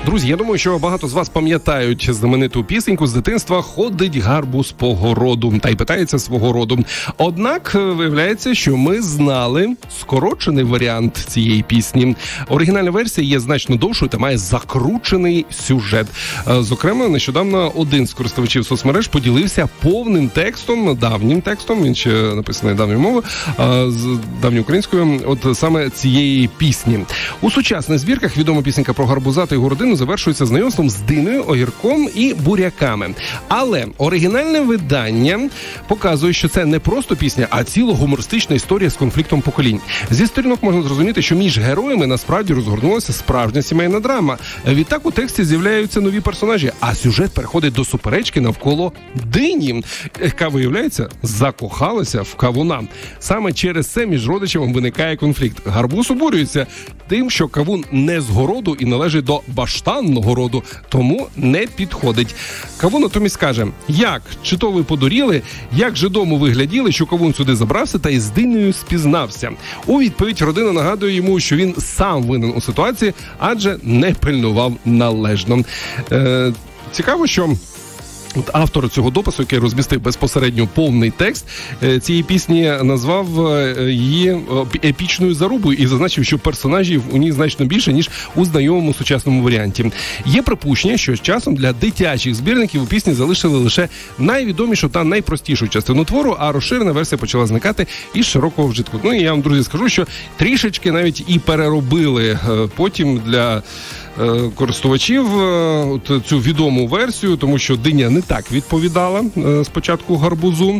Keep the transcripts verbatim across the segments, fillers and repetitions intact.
Друзі, я думаю, що багато з вас пам'ятають знамениту пісеньку з дитинства «Ходить гарбуз по городу» та й питається свого роду. Однак, виявляється, що ми знали скорочений варіант цієї пісні. Оригінальна версія є значно довшою та має закручений сюжет. Зокрема, нещодавно один з користувачів соцмереж поділився повним текстом, давнім текстом, він ще написаний давньою мовою, з давньоукраїнською, от саме цієї пісні. У сучасних збірках відома пісенька про гарбуза та його родину завершується знайомством з диною, огірком і буряками. Але оригінальне видання показує, що це не просто пісня, а ціла гумористична історія з конфліктом поколінь. Зі сторінок можна зрозуміти, що між героями насправді розгорнулася справжня сімейна драма. Відтак у тексті з'являються нові персонажі, а сюжет переходить до суперечки навколо дині, яка, виявляється, закохалася в кавуна. Саме через це між родичами виникає конфлікт. Гарбуз обурюється тим, що кавун не з городу і належить до баштанного роду, тому не підходить. Кавун натомість каже: як? Чи то ви подуріли? Як же дому ви гляділи, що кавун сюди забрався та із динею спізнався? У відповідь родина нагадує йому, що він сам винен у ситуації, адже не пильнував належно. Е, цікаво, що От автор цього допису, який розмістив безпосередньо повний текст цієї пісні, назвав її епічною зарубою і зазначив, що персонажів у ній значно більше, ніж у знайомому сучасному варіанті. Є припущення, що з часом для дитячих збірників у пісні залишили лише найвідомішу та найпростішу частину твору, а розширена версія почала зникати із широкого вжитку. Ну і я вам, друзі, скажу, що трішечки навіть і переробили потім для користувачів от цю відому версію, тому що диня не так відповідала спочатку гарбузу.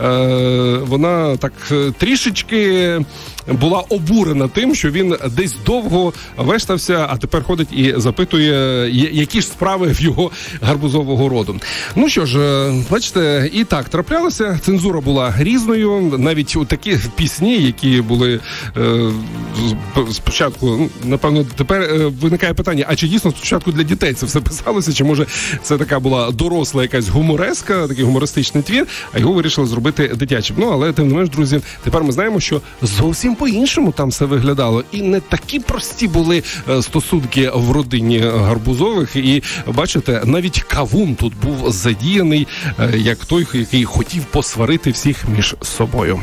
Вона так трішечки була обурена тим, що він десь довго вештався, а тепер ходить і запитує, які ж справи в його гарбузового роду. Ну що ж, бачите, і так траплялося. Цензура була різною. Навіть у такі пісні, які були е, спочатку, напевно, тепер е, виникає питання, а чи дійсно спочатку для дітей це все писалося, чи може це така була доросла якась гумореска, такий гумористичний твір, а його вирішили зробити дитячим. Ну, але тим не менш, друзі, тепер ми знаємо, що зовсім по-іншому там все виглядало. І не такі прості були стосунки в родині Гарбузових. І, бачите, навіть кавун тут був задіяний, як той, який хотів посварити всіх між собою.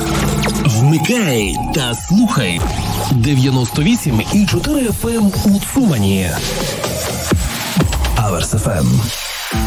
Вмикай та слухай дев'яносто вісім і чотири еф ем у Цумані. Аверс еф ем.